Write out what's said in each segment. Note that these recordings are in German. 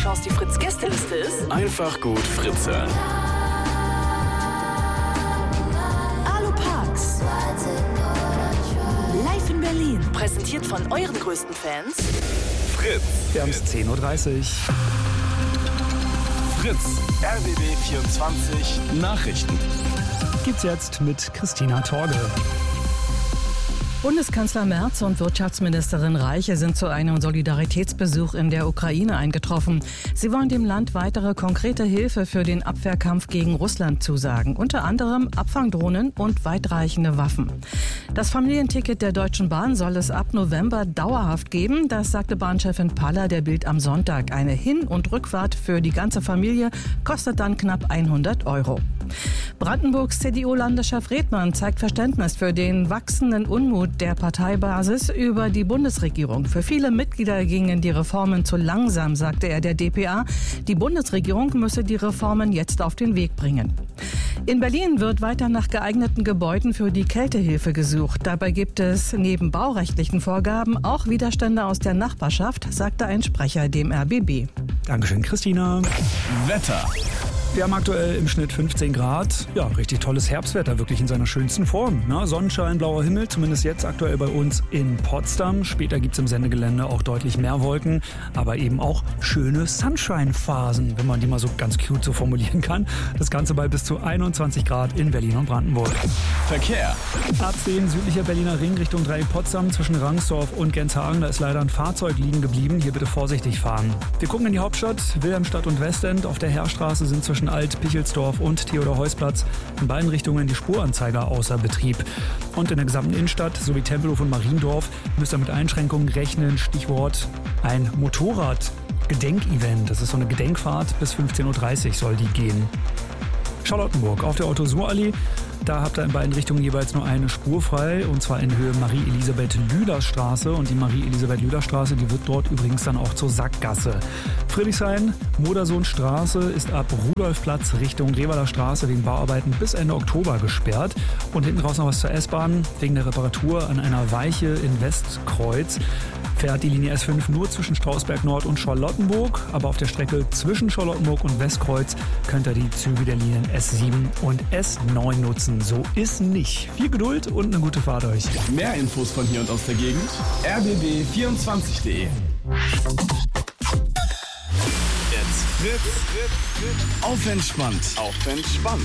Chance, die Fritz-Gästeliste ist? Einfach gut Fritz hören. Alo Parks. Live in Berlin. Präsentiert von euren größten Fans. Fritz. Wir haben es 10.30 Uhr. Fritz. RBB 24 Nachrichten. Gibt's jetzt mit Christina Torge. Bundeskanzler Merz und Wirtschaftsministerin Reiche sind zu einem Solidaritätsbesuch in der Ukraine eingetroffen. Sie wollen dem Land weitere konkrete Hilfe für den Abwehrkampf gegen Russland zusagen. Unter anderem Abfangdrohnen und weitreichende Waffen. Das Familienticket der Deutschen Bahn soll es ab November dauerhaft geben. Das sagte Bahnchefin Paller der Bild am Sonntag. Eine Hin- und Rückfahrt für die ganze Familie kostet dann knapp 100 €. Brandenburgs CDU-Landeschef Redmann zeigt Verständnis für den wachsenden Unmut der Parteibasis über die Bundesregierung. Für viele Mitglieder gingen die Reformen zu langsam, sagte er der dpa. Die Bundesregierung müsse die Reformen jetzt auf den Weg bringen. In Berlin wird weiter nach geeigneten Gebäuden für die Kältehilfe gesucht. Dabei gibt es neben baurechtlichen Vorgaben auch Widerstände aus der Nachbarschaft, sagte ein Sprecher dem RBB. Dankeschön, Christina. Wetter. Wir haben aktuell im Schnitt 15 Grad. Ja, richtig tolles Herbstwetter, wirklich in seiner schönsten Form. Na, Sonnenschein, blauer Himmel, zumindest jetzt aktuell bei uns in Potsdam. Später gibt es im Sendegelände auch deutlich mehr Wolken, aber eben auch schöne Sunshine-Phasen, wenn man die mal so ganz cute so formulieren kann. Das Ganze bei bis zu 21 Grad in Berlin und Brandenburg. Verkehr. A10 südlicher Berliner Ring Richtung Dreieck Potsdam zwischen Rangsdorf und Genshagen. Da ist leider ein Fahrzeug liegen geblieben. Hier bitte vorsichtig fahren. Wir gucken in die Hauptstadt, Wilhelmstadt und Westend. Auf der Heerstraße sind zwischen Alt-Pichelsdorf und Theodor-Heuss-Platz in beiden Richtungen die Spuranzeiger außer Betrieb. Und in der gesamten Innenstadt sowie Tempelhof und Mariendorf müsst ihr mit Einschränkungen rechnen. Stichwort ein Motorrad-Gedenkevent. Das ist so eine Gedenkfahrt. Bis 15.30 Uhr soll die gehen. Charlottenburg auf der Otto-Suhr-Allee. Da habt ihr in beiden Richtungen jeweils nur eine Spur frei, und zwar in Höhe Marie-Elisabeth-Lüder-Straße. Und die Marie-Elisabeth-Lüder-Straße, die wird dort übrigens dann auch zur Sackgasse. Friedrichshain, Modersohnstraße ist ab Rudolfplatz Richtung Revaler Straße wegen Bauarbeiten bis Ende Oktober gesperrt. Und hinten raus noch was zur S-Bahn. Wegen der Reparatur an einer Weiche in Westkreuz fährt die Linie S5 nur zwischen Strausberg Nord und Charlottenburg. Aber auf der Strecke zwischen Charlottenburg und Westkreuz könnt ihr die Züge der Linien S7 und S9 nutzen. So ist nicht. Viel Geduld und eine gute Fahrt euch. Mehr Infos von hier und aus der Gegend. rbb24.de. Jetzt Fritz. Auf entspannt. Auf entspannt.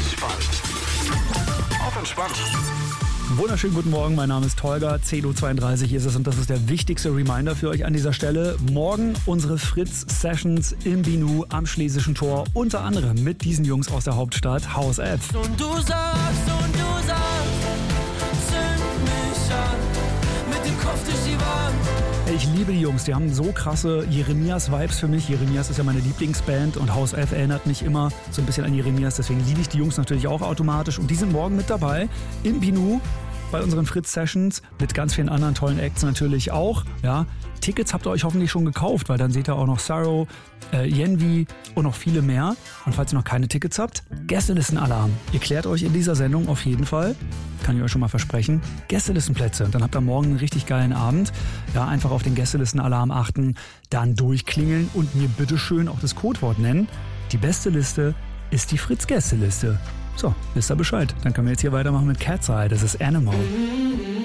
Auf entspannt. Wunderschönen guten Morgen, mein Name ist Tolga, 10.32 Uhr ist es und das ist der wichtigste Reminder für euch an dieser Stelle. Morgen unsere Fritz-Sessions im Binu am Schlesischen Tor, unter anderem mit diesen Jungs aus der Hauptstadt, House F. Und du sagst, zünd mich an, mit dem Kopf durch die Wand. Ich liebe die Jungs, die haben so krasse Jeremias-Vibes für mich. Jeremias ist ja meine Lieblingsband und House F erinnert mich immer so ein bisschen an Jeremias. Deswegen liebe ich die Jungs natürlich auch automatisch. Und die sind morgen mit dabei im Binu bei unseren Fritz-Sessions mit ganz vielen anderen tollen Acts natürlich auch. Ja, Tickets habt ihr euch hoffentlich schon gekauft, weil dann seht ihr auch noch Sarrow, Yenvi und noch viele mehr. Und falls ihr noch keine Tickets habt, Gästelistenalarm. Ihr klärt euch in dieser Sendung auf jeden Fall, kann ich euch schon mal versprechen, Gästelistenplätze. Und dann habt ihr morgen einen richtig geilen Abend. Ja, einfach auf den Gästelistenalarm achten, dann durchklingeln und mir bitteschön auch das Codewort nennen. Die beste Liste ist die Fritz-Gästeliste. So, wisst ihr Bescheid. Dann können wir jetzt hier weitermachen mit Cat's Eye. Das ist Animal.